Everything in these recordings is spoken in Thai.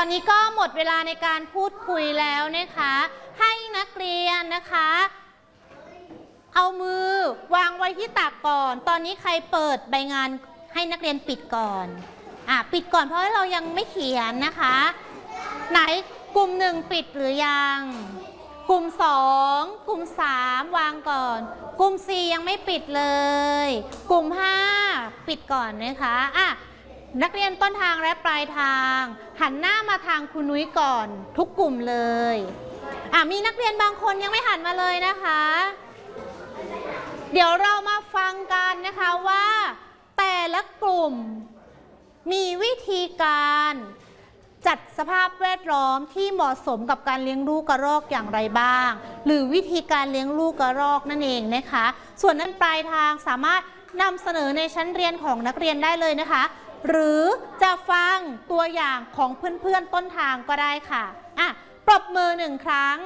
อนนี้ก็หมดเวลาในการพูดคุยแล้วนะคะให้นักเรียนนะคะเอามือวางไว้ที่ตักก่อนตอนนี้ใครเปิดใบงานให้นักเรียนปิดก่อนปิดก่อนเพราะเรายังไม่เขียนนะคะไหนกลุ่ม1ปิดหรือยังกลุ่ม2กลุ่ม3วางก่อนกลุ่ม4ยังไม่ปิดเลยกลุ่ม5ปิดก่อนนะคะนักเรียนต้นทางและปลายทางหันหน้ามาทางคุณนุ้ยก่อนทุกกลุ่มเลยมีนักเรียนบางคนยังไม่หันมาเลยนะคะเดี๋ยวเรามาฟังกันนะคะว่าแต่ละกลุ่มมีวิธีการจัดสภาพแวดล้อมที่เหมาะสมกับการเลี้ยงลูกกระรอกอย่างไรบ้างหรือวิธีการเลี้ยงลูกกระรอกนั่นเองนะคะส่วนนั้นปลายทางสามารถนำเสนอในชั้นเรียนของนักเรียนได้เลยนะคะหรือจะฟังตัวอย่างของเพื่อนๆต้นทางก็ได้ค่ะปรบมือ1 ครั้ง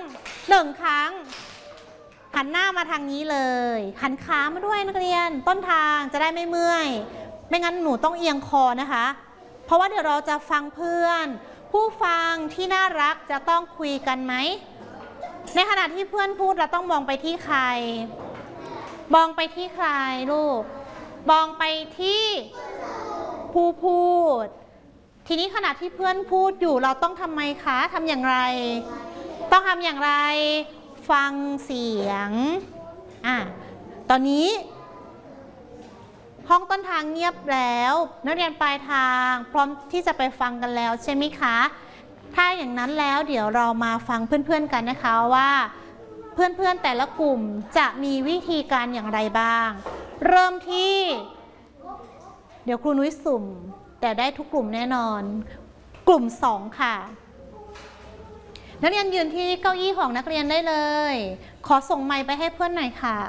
หันหน้ามาทางนี้เลยหันขามาด้วยนักเรียนต้นทางจะได้ไม่เมื่อยไม่งั้นหนูต้องเอียงคอนะคะเพราะว่าเดี๋ยวเราจะฟังเพื่อนผู้ฟังที่น่ารักจะต้องคุยกันไหมในขณะที่เพื่อนพูดเราต้องมองไปที่ใครมองไปที่ใครลูกมองไปที่ผู้พูดทีนี้ขณะที่เพื่อนพูดอยู่เราต้องทำไมคะทำอย่างไรต้องทำอย่างไรฟังเสียงตอนนี้ห้องต้นทางเงียบแล้วนักเรียนปลายทางพร้อมที่จะไปฟังกันแล้วใช่ไหมคะถ้าอย่างนั้นแล้วเดี๋ยวเรามาฟังเพื่อนๆกันนะคะว่าเพื่อนๆแต่ละกลุ่มจะมีวิธีการอย่างไรบ้างเริ่มที่เดี๋ยวครูนุ้ยสุ่มแต่ได้ทุกกลุ่มแน่นอนกลุ่ม2ค่ะนักเรียนยืนที่เก้าอี้ของนักเรียนได้เลยขอส่งไมค์ไปให้เพื่อนหน่อยค่ะ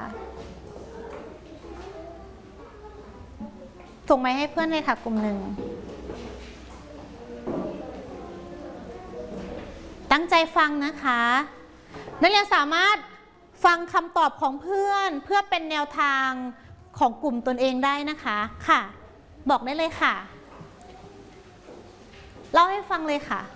ส่งไมค์ให้เพื่อนเลยค่ะกลุ่ม1ตั้งใจฟังนะคะนักเรียนสามารถฟังคำตอบของเพื่อนเพื่อเป็นแนวทางของกลุ่มตนเองได้นะคะค่ะบอกได้เลยค่ะเล่าให้ฟังเลยค่ะ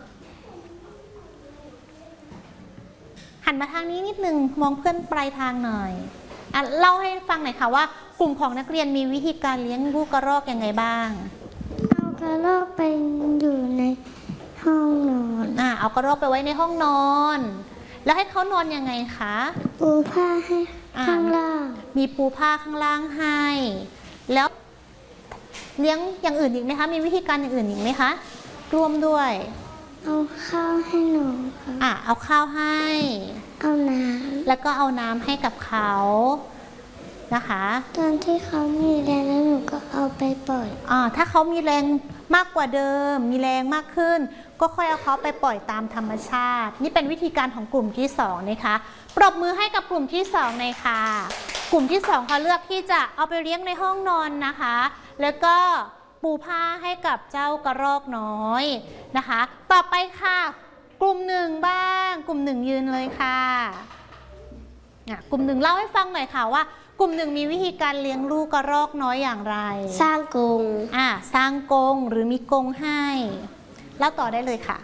หันมาทางนี้นิดนึงมองเพื่อนปลายทางหน่อยเล่าให้ฟังหน่อยค่ะว่ากลุ่มของนักเรียนมีวิธีการเลี้ยงลูกกระรอกยังไงบ้างเอากระรอกไปอยู่ในห้องนอนเอากระรอกไปไว้ในห้องนอนแล้วให้เขานอนยังไงคะปูผ้าให้ข้างล่างมีปูผ้าข้างล่างให้แล้วเลี้ยงอย่างอื่นอีกไหมคะมีวิธีการอย่างอื่นอีกไหมคะร่วมด้วยเอาข้าวให้หนูค่ะเอาข้าวให้เอาน้ำแล้วก็เอาน้ำให้กับเขานะคะตอนที่เขามีแรงแล้วหนูก็เอาไปปล่อยถ้าเขามีแรงมากกว่าเดิมมีแรงมากขึ้นก็ค่อยเอาเขาไปปล่อยตามธรรมชาตินี่เป็นวิธีการของกลุ่มที่2นะคะปรบมือให้กับกลุ่มที่2เลยค่ะกลุ่มที่2เขาเลือกที่จะเอาไปเลี้ยงในห้องนอนนะคะแล้วก็ปูผ้าให้กับเจ้ากระรอกน้อยนะคะต่อไปค่ะกลุ่ม1บ้างกลุ่ม1ยืนเลยค่ะกลุ่ม1เล่าให้ฟังหน่อยค่ะว่ากลุ่ม1มีวิธีการเลี้ยงลูกกระรอกน้อยอย่างไรสร้างกรงสร้างกรงหรือมีกรงให้เล่าต่อได้เลยค่ะ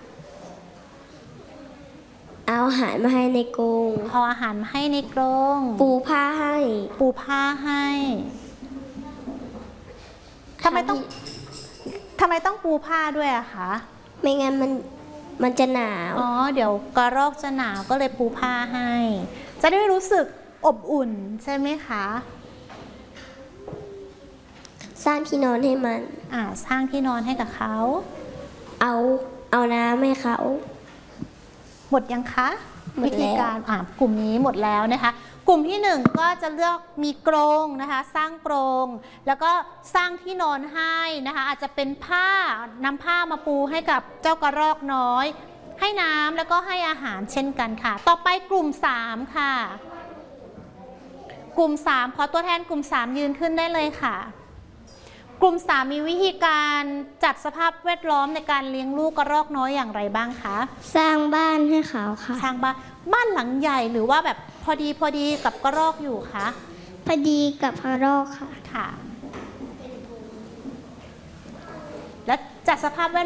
เอาอาหารมาให้ในกรงเอาอาหารมาให้ในกรงปูผ้าให้ทำไมต้องปูผ้าด้วยอะคะไม่งั้นมันจะหนาวเดี๋ยวกระรอกจะหนาวก็เลยปูผ้าให้จะได้รู้สึกอบอุ่นใช่ไหมคะสร้างที่นอนให้มันสร้างที่นอนให้กับเขาเอาน้ำให้เขาหมดยังคะวิธีการกลุ่มนี้หมดแล้วนะคะกลุ่มที่1ก็จะเลือกมีกรงนะคะสร้างกรงแล้วก็สร้างที่นอนให้นะคะอาจจะเป็นผ้านำผ้ามาปูให้กับเจ้ากระรอกน้อยให้น้ำแล้วก็ให้อาหารเช่นกันค่ะต่อไปกลุ่ม3ค่ะกลุ่ม3ขอตัวแทนกลุ่ม3ยืนขึ้นได้เลยค่ะกลุ่ม3มีวิธีการจัดสภาพแวดล้อมในการเลี้ยงลูกกระรอกน้อยอย่างไรบ้างคะสร้างบ้านให้เขาค่ะสร้างบ้านหลังใหญ่หรือว่าแบบพอดีกับกระรอกอยู่คะพอดีกับกระรอกค่ะและจัดสภาพแวด